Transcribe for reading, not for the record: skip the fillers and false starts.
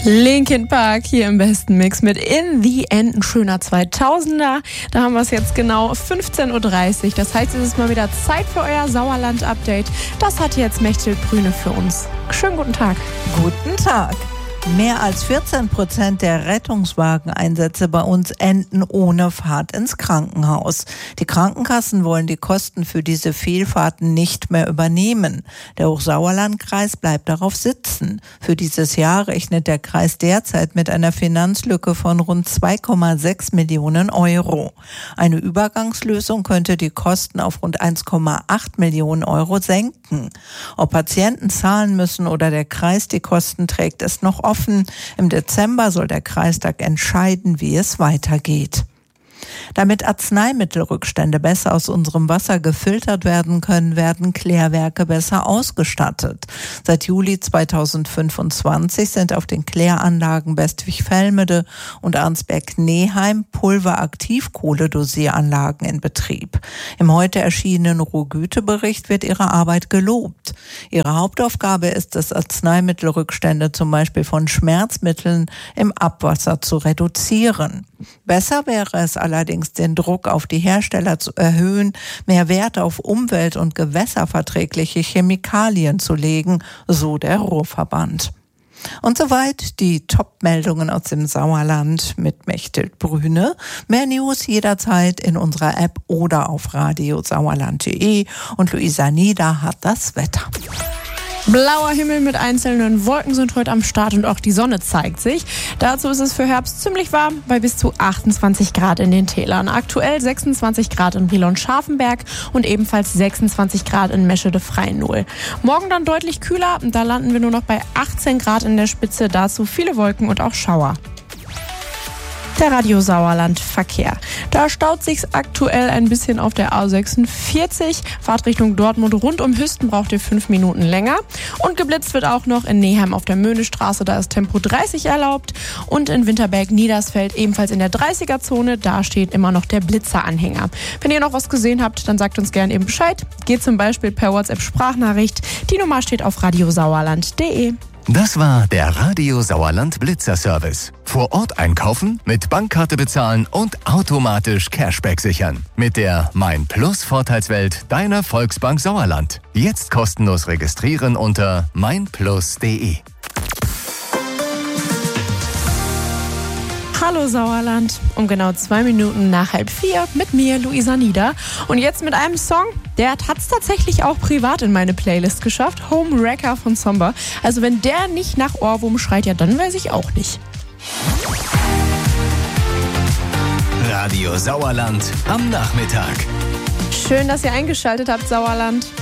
Linkin Park hier im besten Mix mit In the End, ein schöner 2000er. Da haben wir es jetzt genau 15.30 Uhr. Das heißt, es ist mal wieder Zeit für euer Sauerland-Update. Das hat jetzt Mechthild Brüne für uns. Schönen guten Tag. Guten Tag. Mehr als 14% der Rettungswageneinsätze bei uns enden ohne Fahrt ins Krankenhaus. Die Krankenkassen wollen die Kosten für diese Fehlfahrten nicht mehr übernehmen. Der Hochsauerlandkreis bleibt darauf sitzen. Für dieses Jahr rechnet der Kreis derzeit mit einer Finanzlücke von rund 2,6 Millionen Euro. Eine Übergangslösung könnte die Kosten auf rund 1,8 Millionen Euro senken. Ob Patienten zahlen müssen oder der Kreis die Kosten trägt, ist noch offen. Im Dezember soll der Kreistag entscheiden, wie es weitergeht. Damit Arzneimittelrückstände besser aus unserem Wasser gefiltert werden können, werden Klärwerke besser ausgestattet. Seit Juli 2025 sind auf den Kläranlagen Bestwig-Velmede und Arnsberg-Neheim Pulveraktivkohledosieranlagen in Betrieb. Im heute erschienenen Ruhr-Güte-Bericht wird ihre Arbeit gelobt. Ihre Hauptaufgabe ist es, Arzneimittelrückstände zum Beispiel von Schmerzmitteln im Abwasser zu reduzieren. Besser wäre es allerdings, den Druck auf die Hersteller zu erhöhen, mehr Wert auf umwelt- und gewässerverträgliche Chemikalien zu legen, so der Ruhrverband. Und soweit die Top-Meldungen aus dem Sauerland mit Mechthild Brüne. Mehr News jederzeit in unserer App oder auf radiosauerland.de. Und Luisa Nieder hat das Wetter. Blauer Himmel mit einzelnen Wolken sind heute am Start und auch die Sonne zeigt sich. Dazu ist es für Herbst ziemlich warm, bei bis zu 28 Grad in den Tälern. Aktuell 26 Grad in Brilon-Scharfenberg und ebenfalls 26 Grad in Meschede-Freinol. Morgen dann deutlich kühler, da landen wir nur noch bei 18 Grad in der Spitze. Dazu viele Wolken und auch Schauer. Der Radio Sauerland Verkehr. Da staut sich's aktuell ein bisschen auf der A46. Fahrtrichtung Dortmund rund um Hüsten braucht ihr 5 Minuten länger. Und geblitzt wird auch noch in Neheim auf der Möhnestraße. Da ist Tempo 30 erlaubt. Und in Winterberg-Niedersfeld ebenfalls in der 30er-Zone. Da steht immer noch der Blitzeranhänger. Wenn ihr noch was gesehen habt, dann sagt uns gerne eben Bescheid. Geht zum Beispiel per WhatsApp-Sprachnachricht. Die Nummer steht auf radiosauerland.de. Das war der Radio Sauerland Blitzer-Service. Vor Ort einkaufen, mit Bankkarte bezahlen und automatisch Cashback sichern. Mit der Mein Plus Vorteilswelt deiner Volksbank Sauerland. Jetzt kostenlos registrieren unter meinplus.de. Hallo Sauerland, um genau 2 Minuten nach 3:30 mit mir, Luisa Nieder. Und jetzt mit einem Song, der hat es tatsächlich auch privat in meine Playlist geschafft. Home Wrecker von Somber. Also wenn der nicht nach Ohrwurm schreit, ja dann weiß ich auch nicht. Radio Sauerland am Nachmittag. Schön, dass ihr eingeschaltet habt, Sauerland.